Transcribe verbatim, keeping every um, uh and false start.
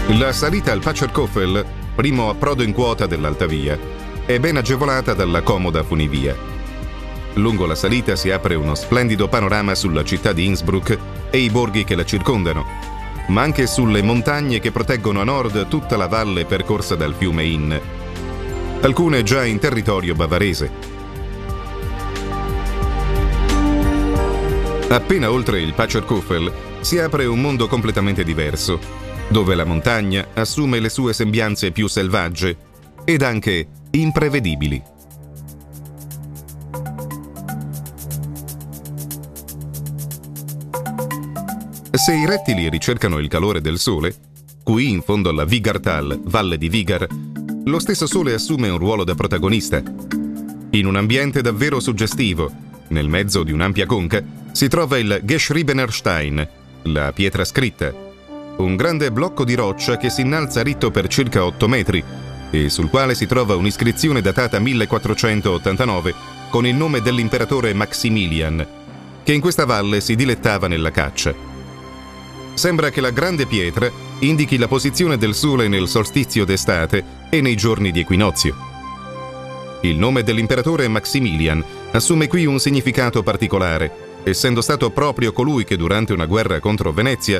La salita al Pacerkofel, primo approdo in quota dell'Alta Via, è ben agevolata dalla comoda funivia. Lungo la salita si apre uno splendido panorama sulla città di Innsbruck e i borghi che la circondano, ma anche sulle montagne che proteggono a nord tutta la valle percorsa dal fiume Inn, alcune già in territorio bavarese. Appena oltre il Pacerkofel si apre un mondo completamente diverso, dove la montagna assume le sue sembianze più selvagge ed anche imprevedibili. Se i rettili ricercano il calore del sole, qui in fondo alla Vigartal, valle di Vigar, lo stesso sole assume un ruolo da protagonista. In un ambiente davvero suggestivo, nel mezzo di un'ampia conca, si trova il Geschriebener Stein, la pietra scritta, un grande blocco di roccia che si innalza ritto per circa otto metri e sul quale si trova un'iscrizione datata millequattrocentottantanove con il nome dell'imperatore Maximilian, che in questa valle si dilettava nella caccia. Sembra che la grande pietra indichi la posizione del sole nel solstizio d'estate e nei giorni di equinozio. Il nome dell'imperatore Maximilian assume qui un significato particolare, essendo stato proprio colui che durante una guerra contro Venezia